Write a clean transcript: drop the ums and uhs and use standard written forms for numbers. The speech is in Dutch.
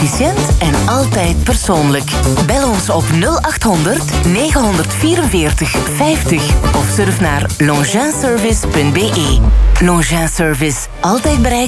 efficiënt en altijd persoonlijk. Bel ons op 0800 944 50 of surf naar longinservice.be. Longin Service, altijd bereikbaar